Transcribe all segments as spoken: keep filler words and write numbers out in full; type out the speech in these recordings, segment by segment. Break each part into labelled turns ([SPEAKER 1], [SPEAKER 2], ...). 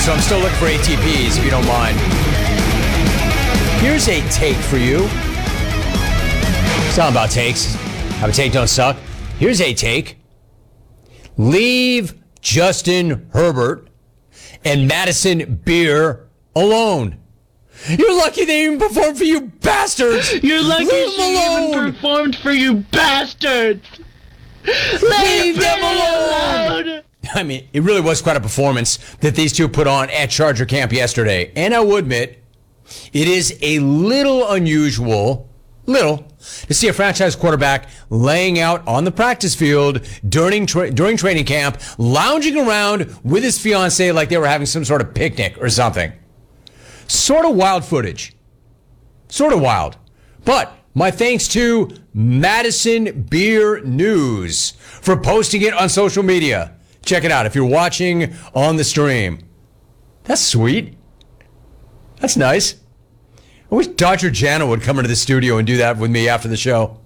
[SPEAKER 1] so I'm still looking for A T Ps, if you don't mind. Here's a take for you. It's not about takes. Have a take, don't suck. Here's a take. Leave Justin Herbert and Madison Beer alone. You're lucky they even performed for you bastards.
[SPEAKER 2] You're lucky
[SPEAKER 1] Leave
[SPEAKER 2] she
[SPEAKER 1] them
[SPEAKER 2] even
[SPEAKER 1] alone.
[SPEAKER 2] performed for you bastards.
[SPEAKER 1] Leave them alone. I mean, it really was quite a performance that these two put on at Charger Camp yesterday. And I will admit, it is a little unusual, little, to see a franchise quarterback laying out on the practice field during tra- during training camp, lounging around with his fiancée like they were having some sort of picnic or something. Sort of wild footage. Sort of wild. But my thanks to Madison Beer News for posting it on social media. Check it out if you're watching on the stream. That's sweet. That's nice. I wish Doctor Jana would come into the studio and do that with me after the show.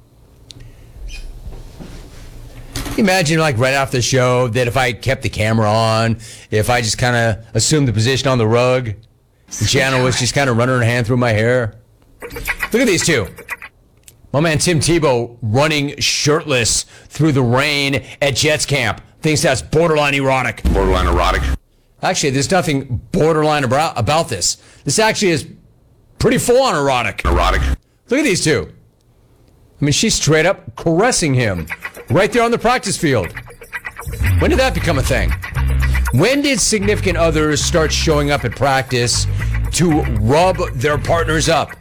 [SPEAKER 1] Imagine, like, right after the show, that if I kept the camera on, if I just kind of assumed the position on the rug, Jana was just kind of running her hand through my hair. Look at these two. My man Tim Tebow running shirtless through the rain at Jets camp. Thinks that's borderline erotic.
[SPEAKER 3] Borderline erotic.
[SPEAKER 1] Actually, there's nothing borderline about, about this. This actually is pretty full-on erotic.
[SPEAKER 3] Erotic.
[SPEAKER 1] Look at these two. I mean, she's straight up caressing him right there on the practice field. When did that become a thing? When did significant others start showing up at practice to rub their partners up?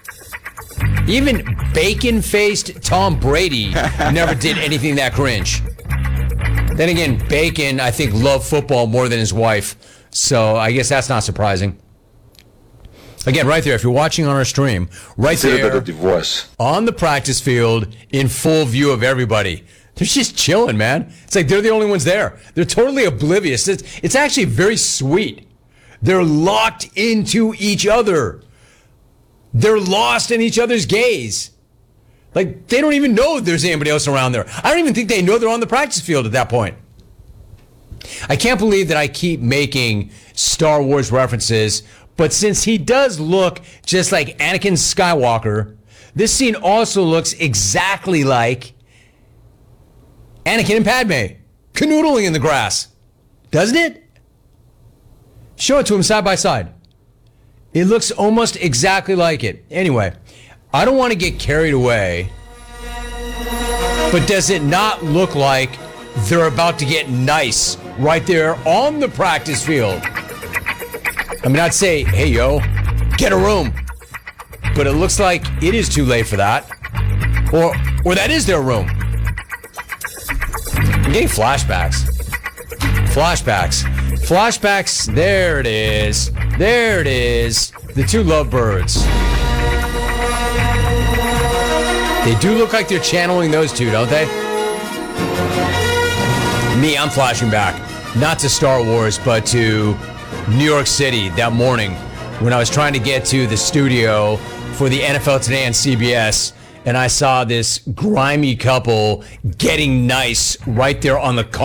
[SPEAKER 1] Even bacon-faced Tom Brady never did anything that cringe. Then again, Bacon, I think, loved football more than his wife. So I guess that's not surprising. Again, right there, if you're watching on our stream, right there on the practice field in full view of everybody. They're just chilling, man. It's like they're the only ones there. They're totally oblivious. It's, it's actually very sweet. They're locked into each other. They're lost in each other's gaze. Like, they don't even know there's anybody else around there. I don't even think they know they're on the practice field at that point. I can't believe that I keep making Star Wars references, but since he does look just like Anakin Skywalker, this scene also looks exactly like Anakin and Padme canoodling in the grass. Doesn't it? Show it to him side by side. It looks almost exactly like it. Anyway, I don't want to get carried away, but does it not look like they're about to get nice right there on the practice field? I mean, I'd say, hey, yo, get a room. But it looks like it is too late for that. Or, or that is their room. I'm getting flashbacks. Flashbacks. Flashbacks. There it is. There it is. The two lovebirds. They do look like they're channeling those two, don't they? Me, I'm flashing back. Not to Star Wars, but to New York City that morning when I was trying to get to the studio for the N F L Today on C B S, and I saw this grimy couple getting nice right there on the